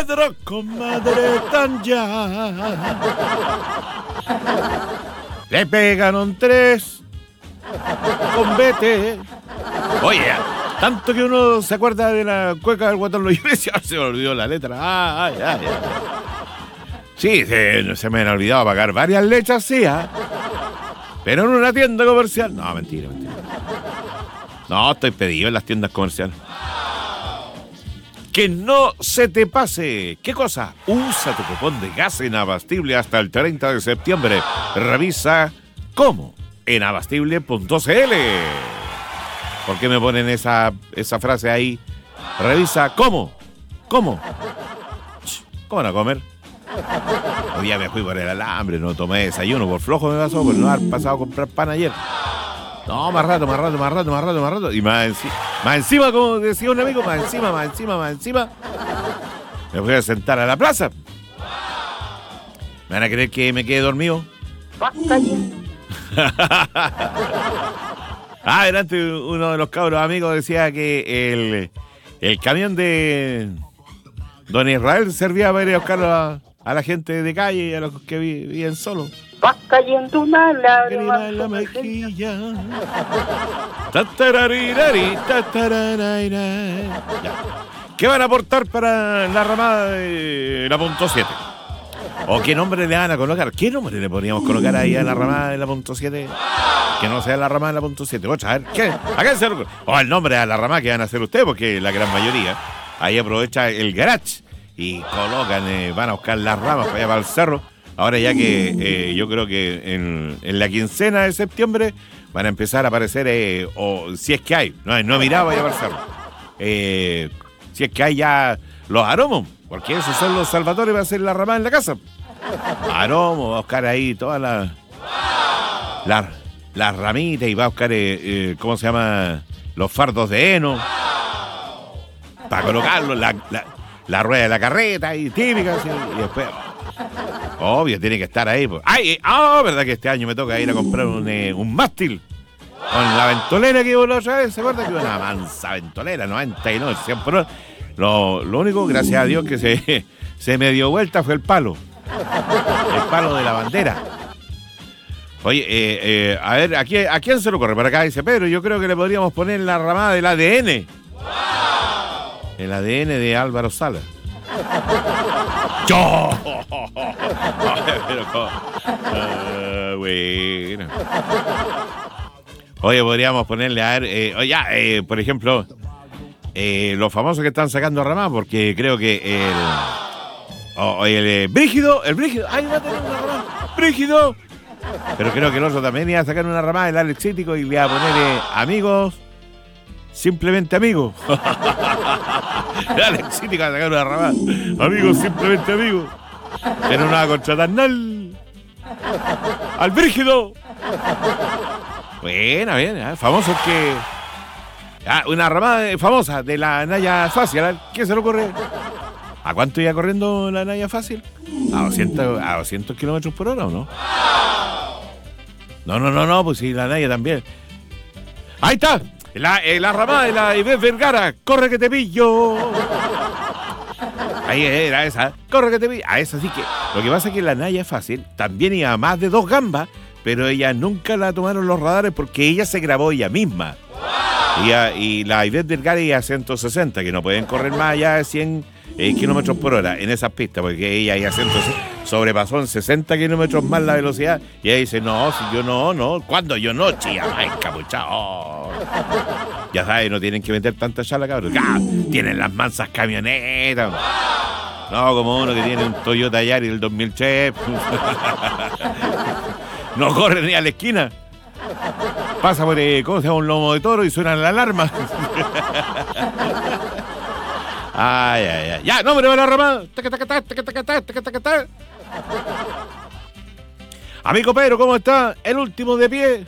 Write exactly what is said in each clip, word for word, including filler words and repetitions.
Pedro, comadre Tanja. Le pegaron tres con vete. Oye, tanto que uno se acuerda de la cueca del Guatón Los Iglesias, se me olvidó la letra. Ah, ay, ay, ay. Sí, se, se me han olvidado pagar varias lechas, sí, ¿eh? Pero en una tienda comercial. No, mentira, mentira. No, estoy pedido en las tiendas comerciales. Que no se te pase. ¿Qué cosa? Usa tu cupón de gas inabastible hasta el treinta de septiembre. Revisa cómo en abastible punto c l. ¿Por qué me ponen esa, esa frase ahí? Revisa cómo. ¿Cómo? ¿Cómo van a comer? Hoy día me fui por el alambre, no tomé desayuno. Por flojo me pasó, por no haber pasado a comprar pan ayer. No, más rato, más rato, más rato, más rato, más rato. Y más, enci- más encima, como decía un amigo, más encima, más encima, más encima. Me fui a sentar a la plaza. ¿Me van a creer que me quedé dormido? Ah, delante uno de los cabros amigos decía que el, el camión de Don Israel servía para ir a buscar a, a la gente de calle y a los que vi- viven solos. Va cayendo una lágrima En la mejilla. Tatararirari, tatararaira. Ya. ¿Qué van a aportar para la ramada de la punto siete? ¿O qué nombre le van a colocar? ¿Qué nombre le podríamos colocar ahí a la ramada de la punto siete? Que no sea la ramada de la punto siete. Ocha, a ver, ¿qué? ¿A qué se lo... O el nombre a la ramada que van a hacer ustedes, porque la gran mayoría ahí aprovecha el garage y colocan, eh, van a buscar las ramas para allá para el cerro. Ahora ya que eh, yo creo que en, en la quincena de septiembre van a empezar a aparecer, eh, o si es que hay, no, no he mirado para allá para el cerro, eh, si es que hay ya los aromos, porque esos son los salvatores para hacer la ramada en la casa. Aromos, va a buscar ahí todas las las las ramitas y va a buscar, eh, eh, ¿cómo se llama? Los fardos de heno para colocarlos, la, la, la rueda de la carreta y típica, así, y después... Obvio, tiene que estar ahí. Pues. ¡Ay! ¡Ah! Oh, ¿verdad que este año me toca ir a comprar un, eh, un mástil? Con la ventolera que iba la otra vez. ¿Se acuerda que iba una mansa ventolera? noventa y nueve, cien por hora. Lo, lo único, gracias a Dios, que se, se me dio vuelta fue el palo. El palo de la bandera. Oye, eh, eh, a ver, ¿a quién, ¿a quién se lo corre? Para acá dice Pedro, yo creo que le podríamos poner la ramada del A D N. El A D N de Álvaro Salas. ¡Yo! Pero, uh, bueno. Oye, podríamos ponerle a ver, eh, oye, ya, eh, por ejemplo, eh, los famosos que están sacando ramada, porque creo que el, oh, el eh, Brígido, el Brígido, ¡ay, va a tener una ramada! ¡Brígido! Pero creo que el otro también iba a sacar una ramada, el Alex Cítico, y le iba a poner eh, amigos, simplemente amigos. El Alex Cítico va a sacar una ramada, amigos, simplemente amigos. Pero no va a contratar nada al Brígido. Buena, bien, ¿eh? Famosos que... Ah, una ramada famosa de la Naya Fácil. ¿Qué se le ocurre? ¿A cuánto iba corriendo la Naya Fácil? ¿A doscientos, a doscientos kilómetros por hora o no? No, no, no, no, pues sí, la Naya también. ¡Ahí está! La, eh, la ramada de la Ivette Vergara. ¡Corre que te pillo! Ahí era esa. ¡Corre que te pillo! A esa sí que... Lo que pasa es que la Naya Fácil también iba a más de dos gambas, pero ella nunca la tomaron los radares porque ella se grabó ella misma. Y, a, y la Ivette Vergara iba a ciento sesenta, que no pueden correr más allá de cien eh, kilómetros por hora en esas pistas, porque ella iba a ciento sesenta, sobrepasó en sesenta kilómetros más la velocidad. Y ella dice, no, si yo no, no, ¿cuándo yo no, chía? ¡Ay, capuchao! Oh. Ya sabes, no tienen que meter tanta chala, cabrón. ¡Ah! Tienen las mansas camionetas. No, como uno que tiene un Toyota Yaris del dos mil tres. No corre ni a la esquina. Pasa por, eh, ¿cómo se llama? Un lomo de toro y suena la alarma. Ay, ay, ay. Ya, nombre de la ramada. Amigo Pedro, ¿cómo está? El último de pie.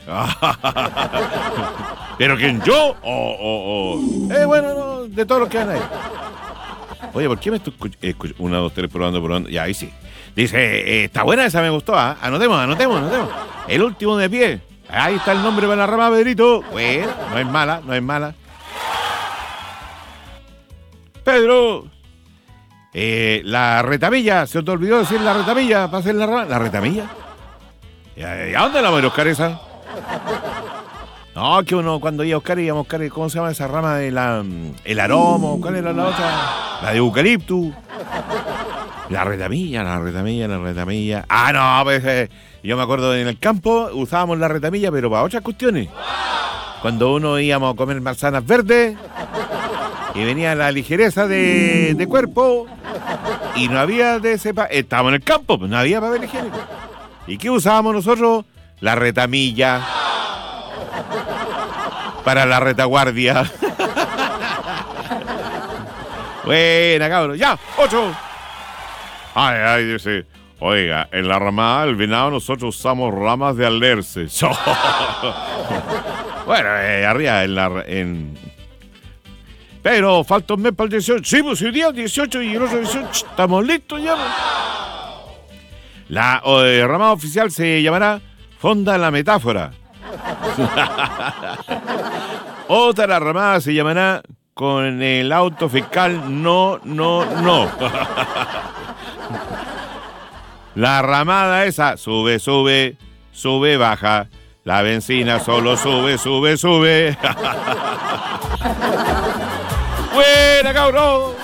¿Pero quién, yo? O, o, o. Eh, bueno, no, de todos los que van ahí. Oye, ¿por qué me estoy escuchando? Una, dos, tres, probando, probando. Ya, ahí sí. Dice, eh, está buena esa, me gustó. ¿eh? Anotemos, anotemos, anotemos. El último de pie. Ahí está el nombre para la rama, Pedrito. Bueno, no es mala, no es mala. Pedro, Eh, la retamilla, se te olvidó decir la retamilla para hacer la rama. ¿La retamilla? ¿Y a, y a dónde la voy a buscar esa? No, que uno cuando iba a buscar, íbamos a buscar, ¿cómo se llama esa rama de la. El aromo? ¿Cuál era la otra? La de eucalipto. La retamilla, la retamilla, la retamilla. Ah, no, pues eh, yo me acuerdo en el campo usábamos la retamilla, pero para otras cuestiones. Cuando uno íbamos a comer manzanas verdes y venía la ligereza de, de cuerpo y no había de ese pa- estábamos en el campo, pues no había papel higiénico. ¿Y qué usábamos nosotros? La retamilla para la retaguardia. Buena, cabrón. Ya, ocho. Ay, ay, dice, oiga, en la ramada del venado nosotros usamos ramas de alerce. Bueno, eh, arriba en la... En... Pero falta un mes para el dieciocho. Sí, pues hoy día dieciocho y el otro dieciocho. Estamos listos ya. La eh, ramada oficial se llamará Fonda la Metáfora. Otra ramada se llamará Con el auto fiscal No, No, No. La ramada esa, sube, sube, sube, baja. La benzina solo sube, sube, sube. Buena, cabrón.